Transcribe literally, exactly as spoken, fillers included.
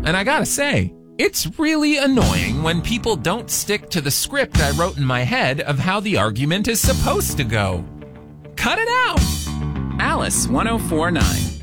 And I gotta say, it's really annoying when people don't stick to the script I wrote in my head of how the argument is supposed to go. Cut it out! Alice one oh four nine.